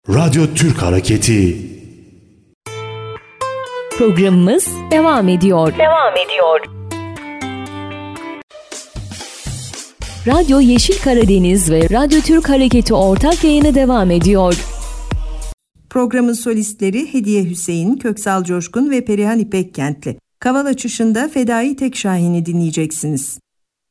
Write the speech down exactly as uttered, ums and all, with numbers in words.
Radyo Türk Hareketi. Programımız devam ediyor. Devam ediyor. Radyo Yeşil Karadeniz ve Radyo Türk Hareketi ortak yayını devam ediyor. Programın solistleri Hediye Hüseyin, Köksal Coşkun ve Perihan İpekkentli. Kaval açışında Fedai Tekşahin'i dinleyeceksiniz.